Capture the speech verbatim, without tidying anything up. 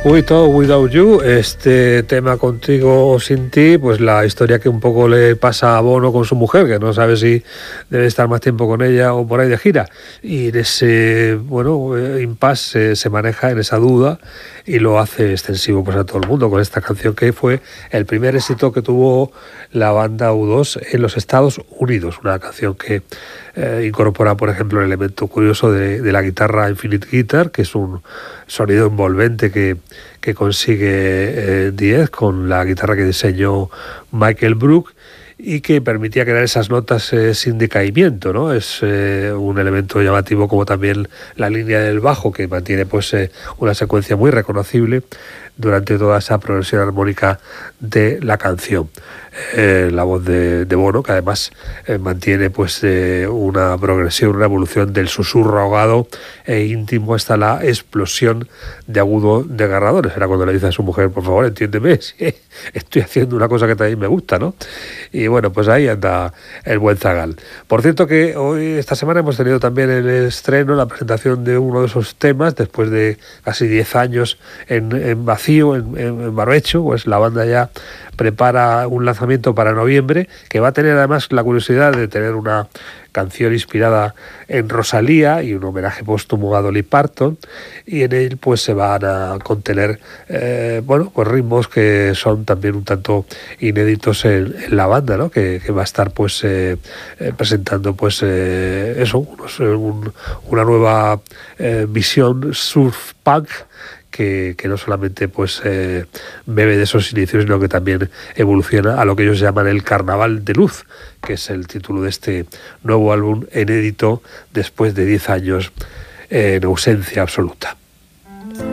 With or Without You, este tema Contigo o Sin Ti, pues la historia que un poco le pasa a Bono con su mujer, que no sabe si debe estar más tiempo con ella o por ahí de gira. Y en ese, bueno, impasse se, se maneja en esa duda y lo hace extensivo pues a todo el mundo con esta canción que fue el primer éxito que tuvo la banda U dos en los Estados Unidos. Una canción que eh, incorpora, por ejemplo, el elemento curioso de, de la guitarra Infinite Guitar, que es un sonido envolvente que, que consigue eh, Diez con la guitarra que diseñó Michael Brook y que permitía crear esas notas eh, sin decaimiento, ¿no? Es eh, un elemento llamativo, como también la línea del bajo, que mantiene pues eh, una secuencia muy reconocible durante toda esa progresión armónica de la canción. Eh, la voz de, de Bono, que además eh, mantiene pues eh, una progresión, una evolución del susurro ahogado e íntimo hasta la explosión de agudo desgarrador. Era cuando le dice a su mujer: por favor, entiéndeme, si estoy haciendo una cosa que también me gusta, ¿no? Y bueno, pues ahí anda el buen zagal. Por cierto que hoy, esta semana, hemos tenido también el estreno, la presentación de uno de esos temas, después de casi diez años en, en vacío, en, en, en barbecho, pues la banda ya prepara un lanzamiento para noviembre, que va a tener además la curiosidad de tener una canción inspirada en Rosalía y un homenaje póstumo a Dolly Parton, y en él pues se van a contener eh, bueno, pues ritmos que son también un tanto inéditos en, en la banda, ¿no? que, que va a estar pues eh, eh, presentando pues eh, eso, unos, un, una nueva eh, visión surf punk, Que, que no solamente pues eh, bebe de esos inicios, sino que también evoluciona a lo que ellos llaman el Carnaval de Luz, que es el título de este nuevo álbum inédito después de diez años eh, en ausencia absoluta.